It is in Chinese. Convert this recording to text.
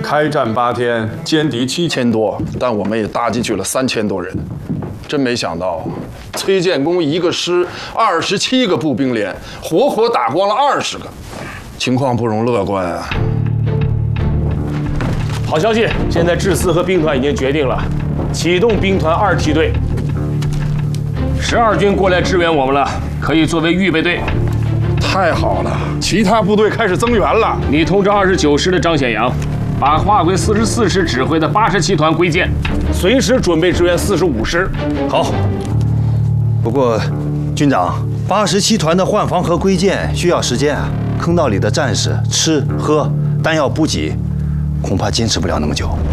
开战8天，歼敌7000多，但我们也搭进去了3000多人。真没想到，崔建功一个师27个步兵连，活活打光了20个，情况不容乐观啊！ 好消息，现在志4和兵团已经决定了，启动兵团2梯队。12军过来支援我们了，可以作为预备队。 太好了，其他部队开始增援了。 你通知29师的张显阳，把划归44师指挥的87团归建，随时准备支援45师。 好。不过，军长，87团的换防和归建需要时间啊。坑道里的战士吃喝、弹药补给，恐怕坚持不了那么久。